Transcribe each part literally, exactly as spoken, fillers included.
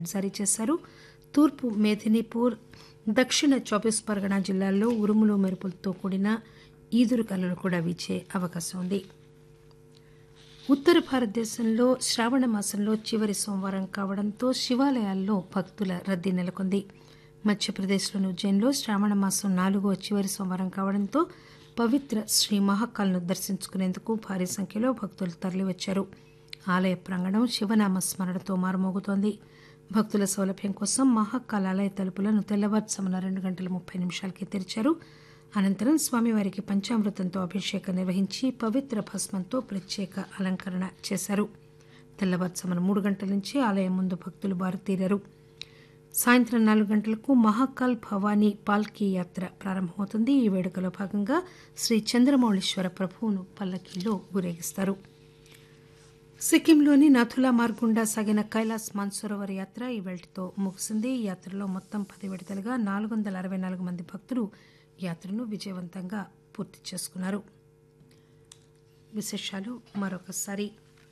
జారీ చేశారు. తూర్పు మేదినీపూర్, దక్షిణ చౌబీస్ పరగనా జిల్లాల్లో ఉరుములు మెరుపులతో కూడిన ఈదురుగాలులు కూడా వీచే అవకాశం ఉంది. ఉత్తర భారతదేశంలో శ్రావణ మాసంలో చివరి సోమవారం కావడంతో శివాలయాల్లో భక్తుల రద్దీ నెలకొంది. మధ్యప్రదేశ్లోని ఉజ్జయిన్లో శ్రావణ మాసం నాలుగో చివరి సోమవారం కావడంతో పవిత్ర శ్రీ మహాకాల్ను దర్శించుకునేందుకు భారీ సంఖ్యలో భక్తులు తరలివచ్చారు. ఆలయ ప్రాంగణం శివనామ స్మరణతో మారుమోగుతోంది. భక్తుల సౌలభ్యం కోసం మహాకాల్ ఆలయ తలుపులను తెల్లవారుజామున రెండు గంటల ముప్పై నిమిషాలకే తెరిచారు. అనంతరం స్వామివారికి పంచామృతంతో అభిషేకం నిర్వహించి పవిత్ర భస్మంతో ప్రత్యేక అలంకరణ చేశారు. తెల్లవారుజామున మూడు గంటల నుంచి ఆలయం ముందు భక్తులు బారుతీరారు. సాయంత్రం నాలుగు గంటలకు మహాకాల్ భవానీ పాల్కీ యాత్ర ప్రారంభమవుతుంది. ఈ వేడుకలో భాగంగా శ్రీ చంద్రమౌళీశ్వర ప్రభువును పల్లకీలో ఊరేగిస్తారు. సిక్కింలోని నథులా మార్గ్ గుండా సాగిన కైలాస్ మాన్సరోవర్ యాత్ర ఈ వేళతో ముగిసింది. ఈ యాత్రలో మొత్తం పది విడతలుగా నాలుగు వందల అరవై నాలుగు మంది భక్తులు యాత్రను విజయవంతంగా పూర్తి చేసుకున్నారు. విశేషాలు మరొకసారి.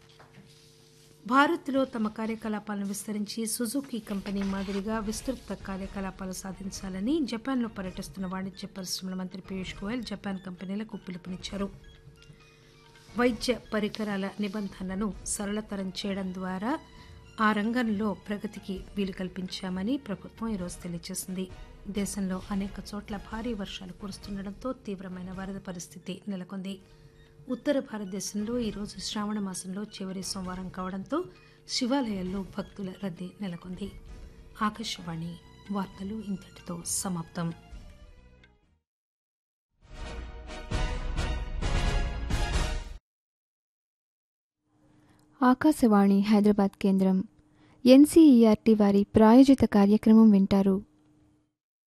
భారత్లో తమ కార్యకలాపాలను విస్తరించి సుజుకీ కంపెనీ మాదిరిగా విస్తృత కార్యకలాపాలు సాధించాలని జపాన్లో పర్యటిస్తున్న వాణిజ్య పరిశ్రమల మంత్రి పీయూష్ గోయల్ జపాన్ కంపెనీలకు పిలుపునిచ్చారు. వైద్య పరికరాల నిబంధనలను సరళతరం చేయడం ద్వారా ఆ రంగంలో ప్రగతికి వీలు కల్పించామని ప్రభుత్వం ఈరోజు తెలియజేసింది. దేశంలో అనేక చోట్ల భారీ వర్షాలు కురుస్తుండటంతో తీవ్రమైన వరద పరిస్థితి నెలకొంది. ఉత్తర భారతదేశంలో ఈరోజు శ్రావణ మాసంలో చివరి సోమవారం కావడంతో శివాలయాల్లో భక్తుల రద్దీ నెలకొంది. ఆకాశవాణి వార్తలు ఇంతటితో సమాప్తం. ఆకాశవాణి హైదరాబాద్ కేంద్రం. ఎన్సీఈఆర్టీ వారి ప్రాయోజిత కార్యక్రమం వింటారు.